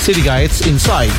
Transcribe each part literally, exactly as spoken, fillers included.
City Guides Insight.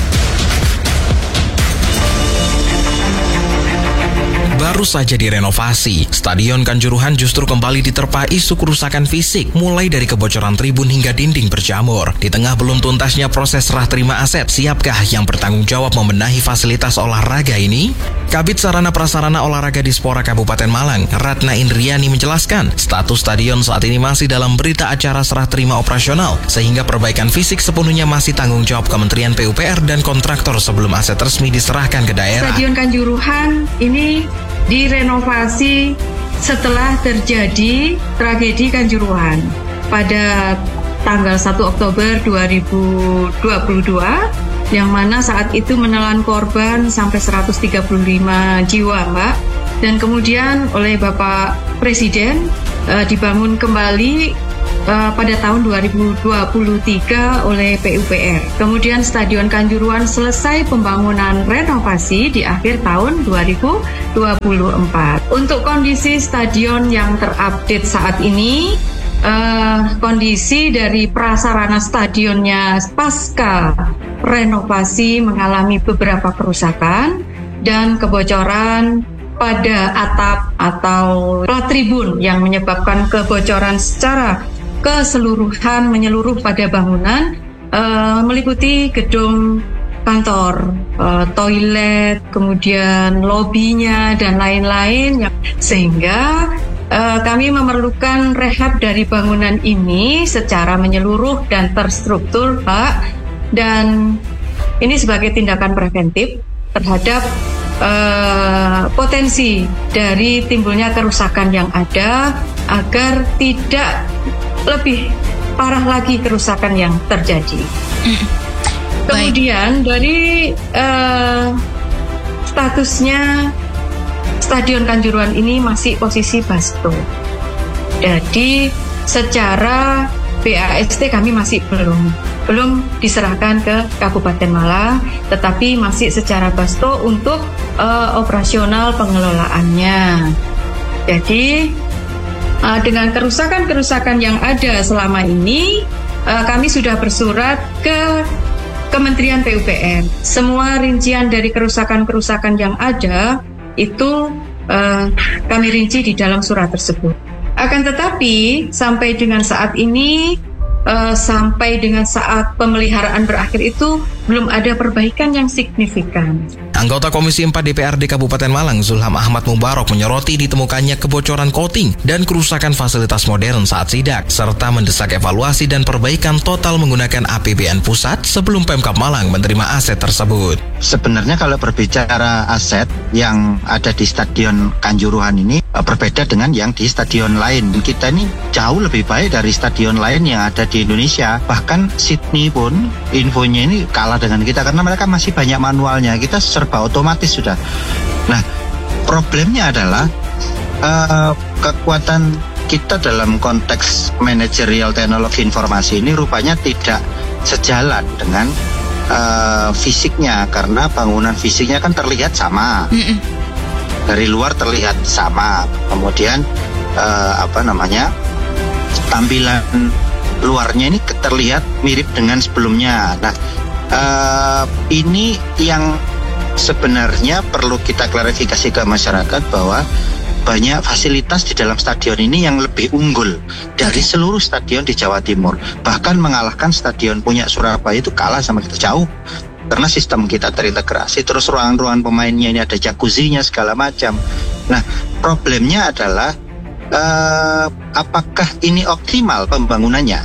Baru saja direnovasi, Stadion Kanjuruhan justru kembali diterpa isu kerusakan fisik, mulai dari kebocoran tribun hingga dinding berjamur. Di tengah belum tuntasnya proses serah terima aset, siapkah yang bertanggung jawab membenahi fasilitas olahraga ini? Kabid Sarana Prasarana Olahraga Dispora Kabupaten Malang, Ratna Indriani menjelaskan, status stadion saat ini masih dalam berita acara serah terima operasional, sehingga perbaikan fisik sepenuhnya masih tanggung jawab Kementerian P U P R dan kontraktor sebelum aset resmi diserahkan ke daerah. Stadion Kanjuruhan ini direnovasi setelah terjadi tragedi Kanjuruhan pada tanggal satu Oktober dua ribu dua puluh dua, yang mana saat itu menelan korban sampai seratus tiga puluh lima jiwa, Mbak. Dan kemudian oleh Bapak Presiden uh, dibangun kembali uh, pada tahun dua ribu dua puluh tiga oleh P U P R. Kemudian Stadion Kanjuruhan selesai pembangunan renovasi di akhir tahun dua ribu dua puluh empat. Untuk kondisi stadion yang terupdate saat ini, uh, kondisi dari prasarana stadionnya pasca renovasi mengalami beberapa kerusakan dan kebocoran pada atap atau plat tribun yang menyebabkan kebocoran secara keseluruhan menyeluruh pada bangunan, uh, meliputi gedung kantor, uh, toilet, kemudian lobinya dan lain-lain, sehingga uh, kami memerlukan rehab dari bangunan ini secara menyeluruh dan terstruktur, Pak. Dan ini sebagai tindakan preventif terhadap uh, potensi dari timbulnya kerusakan yang ada, agar tidak lebih parah lagi kerusakan yang terjadi. Mm. Kemudian dari uh, statusnya Stadion Kanjuruhan ini masih posisi Basto. Jadi secara B A S T kami masih belum belum diserahkan ke Kabupaten Malang, tetapi masih secara Basto untuk uh, operasional pengelolaannya. Jadi uh, dengan kerusakan-kerusakan yang ada selama ini, uh, kami sudah bersurat ke Kementerian P U P R. Semua rincian dari kerusakan-kerusakan yang ada itu uh, kami rinci di dalam surat tersebut. Akan tetapi sampai dengan saat ini, uh, sampai dengan saat pemeliharaan berakhir itu belum ada perbaikan yang signifikan. Anggota Komisi empat D P R D Kabupaten Malang, Zulham Ahmad Mubarok, menyoroti ditemukannya kebocoran coating dan kerusakan fasilitas modern saat sidak, serta mendesak evaluasi dan perbaikan total menggunakan A P B N pusat sebelum Pemkab Malang menerima aset tersebut. Sebenarnya kalau berbicara aset yang ada di Stadion Kanjuruhan ini berbeda dengan yang di stadion lain. Kita ini jauh lebih baik dari stadion lain yang ada di Indonesia. Bahkan Sydney pun infonya ini kalah dengan kita karena mereka masih banyak manualnya. Kita serba otomatis sudah. Nah, problemnya adalah uh, kekuatan kita dalam konteks manajerial teknologi informasi ini rupanya tidak sejalan dengan uh, fisiknya, karena bangunan fisiknya kan terlihat sama. Mm-mm. Dari luar terlihat sama, kemudian uh, apa namanya tampilan luarnya ini terlihat mirip dengan sebelumnya. Nah, uh, ini yang sebenarnya perlu kita klarifikasi ke masyarakat bahwa banyak fasilitas di dalam stadion ini yang lebih unggul dari seluruh stadion di Jawa Timur. Bahkan mengalahkan stadion punya Surabaya itu kalah sama kita jauh. Karena sistem kita terintegrasi, terus ruangan-ruangan pemainnya ini ada jacuzzinya segala macam. Nah, problemnya adalah uh, apakah ini optimal pembangunannya?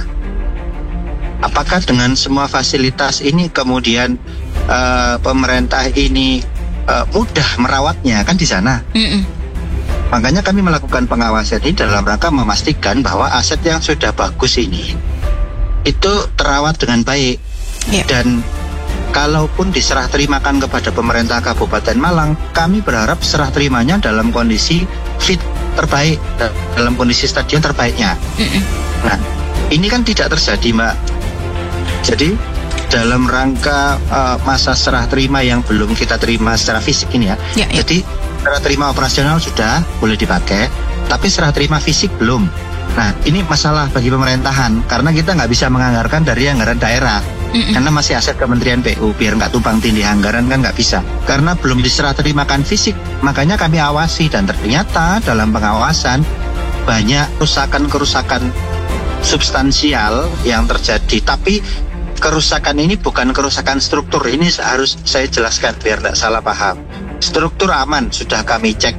Apakah dengan semua fasilitas ini kemudian uh, pemerintah ini uh, mudah merawatnya, kan di sana? Mm-mm. Makanya kami melakukan pengawasan ini dalam rangka memastikan bahwa aset yang sudah bagus ini itu terawat dengan baik. Yeah. Dan kalaupun diserah terimakan kepada pemerintah Kabupaten Malang, kami berharap serah terimanya dalam kondisi fit terbaik, dalam kondisi stadion terbaiknya. Mm-mm. Nah, ini kan tidak terjadi, Mbak. Jadi dalam rangka uh, masa serah terima yang belum kita terima secara fisik ini ya, ya, ya. Jadi serah terima operasional sudah boleh dipakai, tapi serah terima fisik belum. Nah, ini masalah bagi pemerintahan karena kita nggak bisa menganggarkan dari anggaran daerah. Mm-mm. Karena masih aset Kementerian P U, biar nggak tumpang tindih anggaran kan nggak bisa. Karena belum diserah terimakan fisik, makanya kami awasi dan ternyata dalam pengawasan banyak kerusakan-kerusakan substansial yang terjadi. Tapi kerusakan ini bukan kerusakan struktur, ini harus saya jelaskan biar nggak salah paham. Struktur aman, sudah kami cek.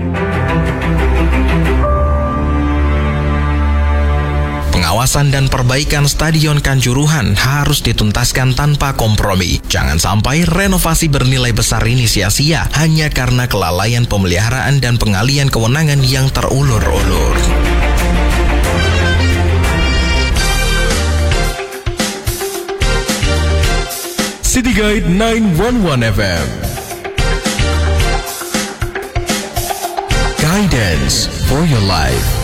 Pengawasan dan perbaikan Stadion Kanjuruhan harus dituntaskan tanpa kompromi. Jangan sampai renovasi bernilai besar ini sia-sia hanya karena kelalaian pemeliharaan dan pengalian kewenangan yang terulur-ulur. City Guide sembilan satu satu F M. Guidance for your life.